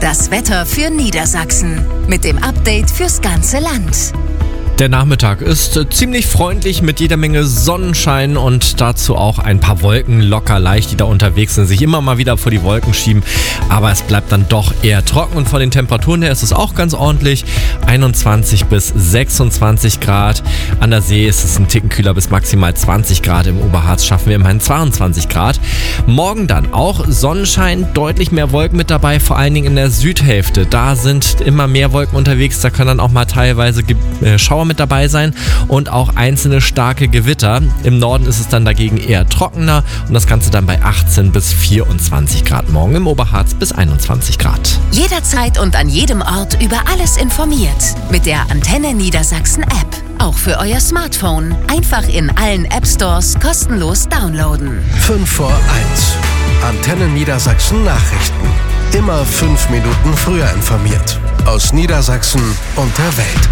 Das Wetter für Niedersachsen mit dem Update fürs ganze Land. Der Nachmittag ist ziemlich freundlich mit jeder Menge Sonnenschein und dazu auch ein paar Wolken locker leicht, die da unterwegs sind, sich immer mal wieder vor die Wolken schieben. Aber es bleibt dann doch eher trocken und von den Temperaturen her ist es auch ganz ordentlich. 21 bis 26 Grad. An der See ist es ein Ticken kühler bis maximal 20 Grad. Im Oberharz schaffen wir immerhin 22 Grad. Morgen dann auch Sonnenschein, deutlich mehr Wolken mit dabei, vor allen Dingen in der Südhälfte. Da sind immer mehr Wolken unterwegs, da können dann auch mal teilweise Schauer mit dabei sein und auch einzelne starke Gewitter. Im Norden ist es dann dagegen eher trockener und das Ganze dann bei 18 bis 24 Grad morgen, im Oberharz bis 21 Grad. Jederzeit und an jedem Ort über alles informiert mit der Antenne Niedersachsen App. Auch für euer Smartphone. Einfach in allen App-Stores kostenlos downloaden. 5 vor 1. Antenne Niedersachsen Nachrichten. Immer 5 Minuten früher informiert. Aus Niedersachsen und der Welt.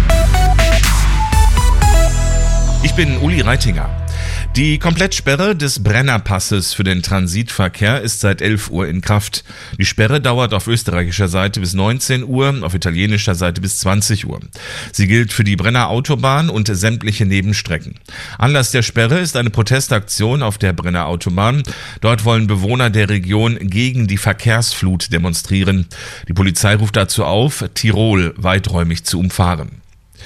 Ich bin Uli Reitinger. Die Komplettsperre des Brennerpasses für den Transitverkehr ist seit 11 Uhr in Kraft. Die Sperre dauert auf österreichischer Seite bis 19 Uhr, auf italienischer Seite bis 20 Uhr. Sie gilt für die Brenner Autobahn und sämtliche Nebenstrecken. Anlass der Sperre ist eine Protestaktion auf der Brenner Autobahn. Dort wollen Bewohner der Region gegen die Verkehrsflut demonstrieren. Die Polizei ruft dazu auf, Tirol weiträumig zu umfahren.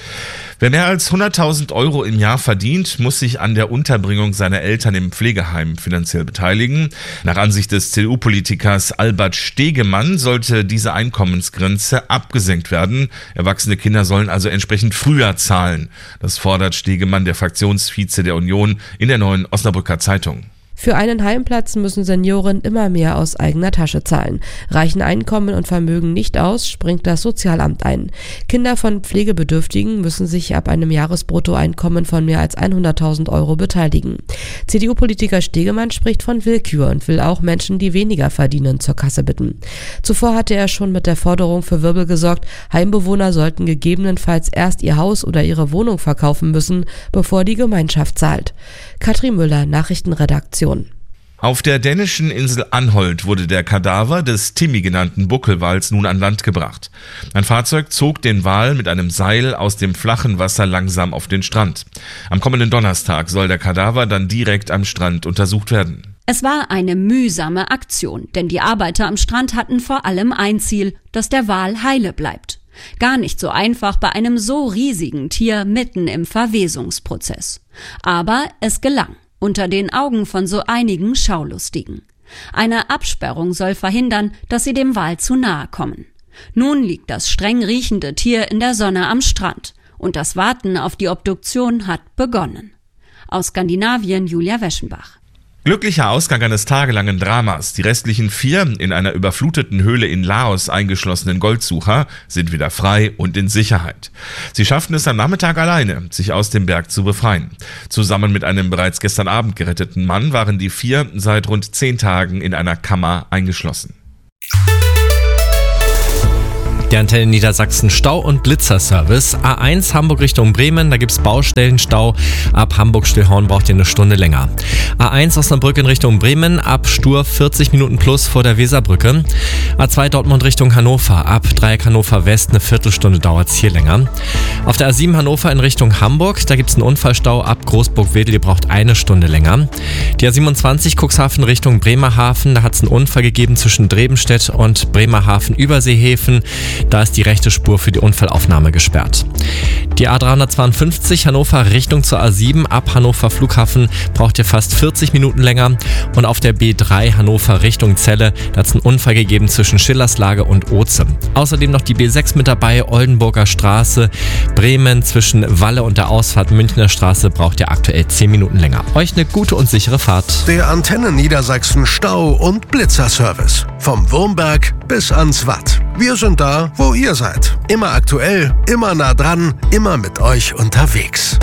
Wer mehr als 100.000 Euro im Jahr verdient, muss sich an der Unterbringung seiner Eltern im Pflegeheim finanziell beteiligen. Nach Ansicht des CDU-Politikers Albert Stegemann sollte diese Einkommensgrenze abgesenkt werden. Erwachsene Kinder sollen also entsprechend früher zahlen. Das fordert Stegemann, der Fraktionsvize der Union, in der Neuen Osnabrücker Zeitung. Für einen Heimplatz müssen Senioren immer mehr aus eigener Tasche zahlen. Reichen Einkommen und Vermögen nicht aus, springt das Sozialamt ein. Kinder von Pflegebedürftigen müssen sich ab einem Jahresbruttoeinkommen von mehr als 100.000 Euro beteiligen. CDU-Politiker Stegemann spricht von Willkür und will auch Menschen, die weniger verdienen, zur Kasse bitten. Zuvor hatte er schon mit der Forderung für Wirbel gesorgt, Heimbewohner sollten gegebenenfalls erst ihr Haus oder ihre Wohnung verkaufen müssen, bevor die Gemeinschaft zahlt. Katrin Müller, Nachrichtenredaktion. Auf der dänischen Insel Anholt wurde der Kadaver des Timmy genannten Buckelwals nun an Land gebracht. Ein Fahrzeug zog den Wal mit einem Seil aus dem flachen Wasser langsam auf den Strand. Am kommenden Donnerstag soll der Kadaver dann direkt am Strand untersucht werden. Es war eine mühsame Aktion, denn die Arbeiter am Strand hatten vor allem ein Ziel, dass der Wal heile bleibt. Gar nicht so einfach bei einem so riesigen Tier mitten im Verwesungsprozess. Aber es gelang. Unter den Augen von so einigen Schaulustigen. Eine Absperrung soll verhindern, dass sie dem Wal zu nahe kommen. Nun liegt das streng riechende Tier in der Sonne am Strand und das Warten auf die Obduktion hat begonnen. Aus Skandinavien Julia Weschenbach. Glücklicher Ausgang eines tagelangen Dramas. Die restlichen 4 in einer überfluteten Höhle in Laos eingeschlossenen Goldsucher sind wieder frei und in Sicherheit. Sie schafften es am Nachmittag alleine, sich aus dem Berg zu befreien. Zusammen mit einem bereits gestern Abend geretteten Mann waren die 4 seit rund 10 Tagen in einer Kammer eingeschlossen. Der Antenne Niedersachsen Stau- und Blitzerservice. A1 Hamburg Richtung Bremen, da gibt's Baustellenstau. Ab Hamburg-Stillhorn braucht ihr eine Stunde länger. A1 Osnabrück in Richtung Bremen, ab Stur 40 Minuten plus vor der Weserbrücke. A2 Dortmund Richtung Hannover, ab Dreieck Hannover West eine Viertelstunde dauert's hier länger. Auf der A7 Hannover in Richtung Hamburg, da gibt's einen Unfallstau ab Großburg-Wedel, ihr braucht eine Stunde länger. Die A27 Cuxhaven Richtung Bremerhaven, da hat's einen Unfall gegeben zwischen Drebenstedt und Bremerhaven-Überseehäfen. Da ist die rechte Spur für die Unfallaufnahme gesperrt. Die A352 Hannover Richtung zur A7 ab Hannover Flughafen braucht ihr fast 40 Minuten länger. Und auf der B3 Hannover Richtung Celle, da hat es einen Unfall gegeben zwischen Schillerslage und Oze. Außerdem noch die B6 mit dabei, Oldenburger Straße, Bremen zwischen Walle und der Ausfahrt Münchner Straße braucht ihr aktuell 10 Minuten länger. Euch eine gute und sichere Fahrt. Der Antenne Niedersachsen Stau- und Blitzerservice. Vom Wurmberg bis ans Watt. Wir sind da, wo ihr seid. Immer aktuell, immer nah dran, immer mit euch unterwegs.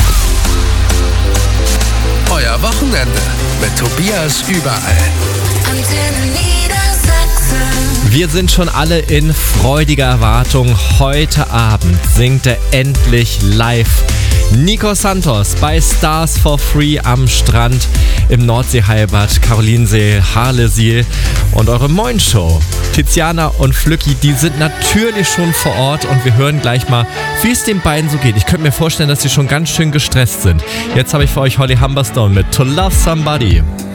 Euer Wochenende mit Tobias überall. Antenne Niedersachsen. Wir sind schon alle in freudiger Erwartung. Heute Abend singt er endlich live. Nico Santos bei Stars for Free am Strand im Nordseeheilbad, Karolinsee, Harlesiel und eure Moin-Show. Tiziana und Flücki, die sind natürlich schon vor Ort und wir hören gleich mal, wie es den beiden so geht. Ich könnte mir vorstellen, dass sie schon ganz schön gestresst sind. Jetzt habe ich für euch Holly Humberstone mit To Love Somebody.